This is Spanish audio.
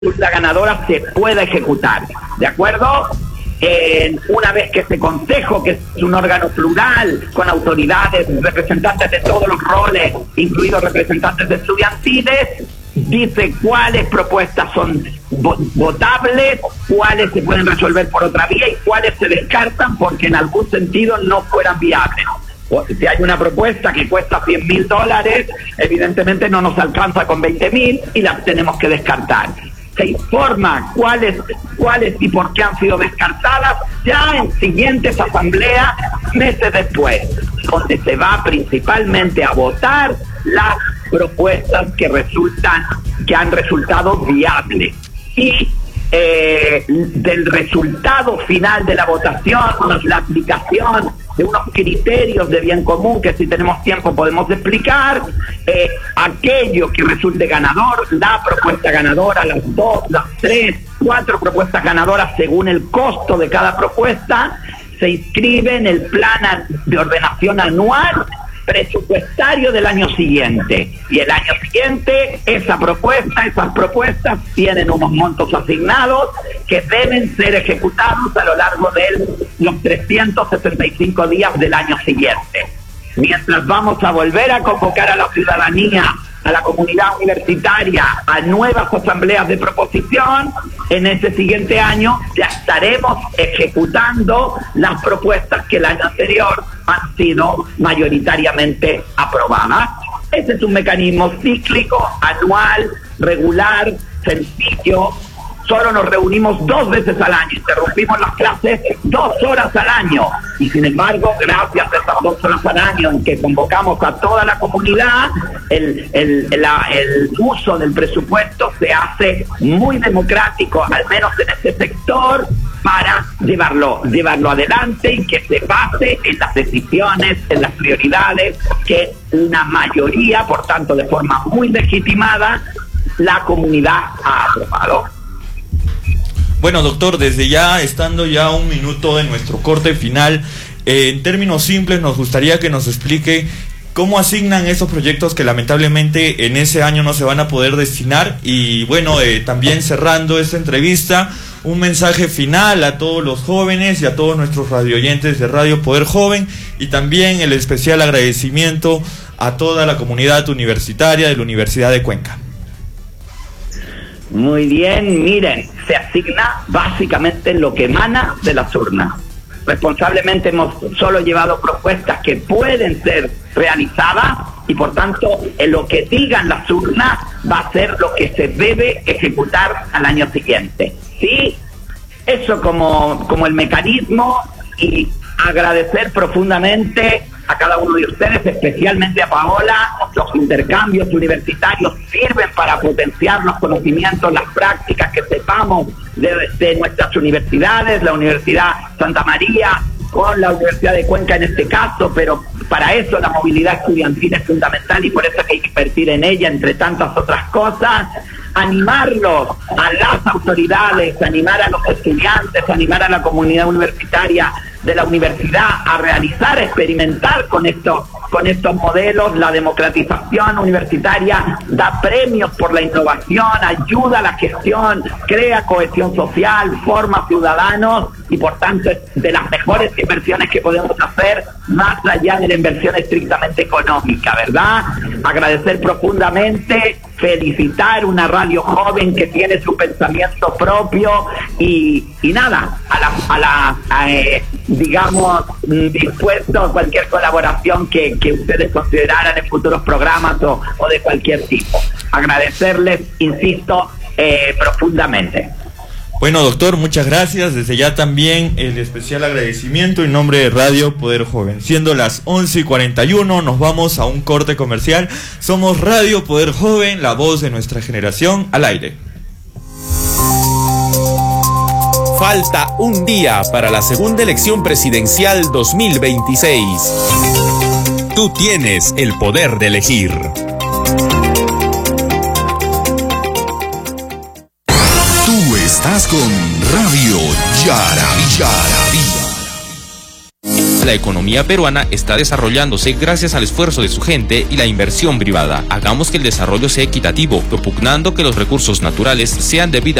resulta ganadora se pueda ejecutar, ¿de acuerdo? Una vez que ese consejo, que es un órgano plural, con autoridades, representantes de todos los roles, incluidos representantes estudiantiles, dice cuáles propuestas son votables, cuáles se pueden resolver por otra vía y cuáles se descartan porque en algún sentido no fueran viables. Si hay una propuesta que cuesta $100,000, evidentemente no nos alcanza con 20,000 y las tenemos que descartar. Se informa cuáles y por qué han sido descartadas ya en siguientes asambleas meses después, donde se va principalmente a votar las propuestas que han resultado viables. Y del resultado final de la votación, la aplicación de unos criterios de bien común que si tenemos tiempo podemos explicar, aquello que resulte ganador, la propuesta ganadora, las 2, las 3, 4 propuestas ganadoras según el costo de cada propuesta, se inscribe en el plan de ordenación anual presupuestario del año siguiente, y el año siguiente esas propuestas tienen unos montos asignados que deben ser ejecutados a lo largo de los 365 días del año siguiente. Mientras vamos a volver a convocar a la ciudadanía, a la comunidad universitaria, a nuevas asambleas de proposición, en ese siguiente año ya estaremos ejecutando las propuestas que el año anterior han sido mayoritariamente aprobadas. Ese es un mecanismo cíclico, anual, regular, sencillo. Solo nos reunimos 2 veces al año, interrumpimos las clases 2 horas al año, y sin embargo, gracias a esas 2 horas al año en que convocamos a toda la comunidad, el uso del presupuesto se hace muy democrático, al menos en este sector, para llevarlo adelante y que se base en las decisiones, en las prioridades que una mayoría, por tanto de forma muy legitimada, la comunidad ha aprobado. Bueno, doctor, desde ya, estando ya a 1 minuto de nuestro corte final, en términos simples nos gustaría que nos explique cómo asignan esos proyectos que lamentablemente en ese año no se van a poder destinar. Y bueno, también cerrando esta entrevista, un mensaje final a todos los jóvenes y a todos nuestros radioyentes de Radio Poder Joven, y también el especial agradecimiento a toda la comunidad universitaria de la Universidad de Cuenca. Muy bien, miren, se asigna básicamente lo que emana de las urnas. Responsablemente hemos solo llevado propuestas que pueden ser realizadas y por tanto en lo que digan las urnas va a ser lo que se debe ejecutar al año siguiente. ¿Sí? Eso como el mecanismo, y agradecer profundamente a cada uno de ustedes, especialmente a Paola. Los intercambios universitarios sirven para potenciar los conocimientos, las prácticas que sepamos de nuestras universidades, la Universidad Santa María con la Universidad de Cuenca en este caso, pero para eso la movilidad estudiantil es fundamental y por eso hay que invertir en ella, entre tantas otras cosas. Animarlos a las autoridades, animar a los estudiantes, animar a la comunidad universitaria de la universidad a realizar, a experimentar con estos modelos. La democratización universitaria da premios por la innovación, ayuda a la gestión, crea cohesión social, forma ciudadanos y por tanto es de las mejores inversiones que podemos hacer más allá de la inversión estrictamente económica, ¿verdad? Agradecer profundamente, felicitar una radio joven que tiene su pensamiento propio y nada, digamos, dispuesto a cualquier colaboración que ustedes consideraran en futuros programas o de cualquier tipo. Agradecerles, insisto, profundamente. Bueno, doctor, muchas gracias. Desde ya también el especial agradecimiento en nombre de Radio Poder Joven. Siendo las 11:41, nos vamos a un corte comercial. Somos Radio Poder Joven, la voz de nuestra generación, al aire. Falta un día para la segunda elección presidencial 2026. Tú tienes el poder de elegir. Estás con Radio Yaraví. La economía peruana está desarrollándose gracias al esfuerzo de su gente y la inversión privada. Hagamos que el desarrollo sea equitativo, propugnando que los recursos naturales sean debidamente